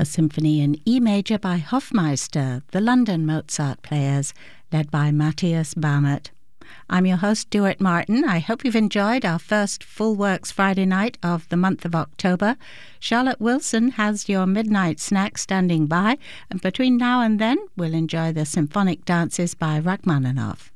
a symphony in E major by Hofmeister, the London Mozart Players, led by Matthias Bamert. I'm your host, Stuart Martin. I hope you've enjoyed our first Full Works Friday night of the month of October. Charlotte Wilson has your midnight snack standing by, and between now and then, we'll enjoy the symphonic dances by Rachmaninoff.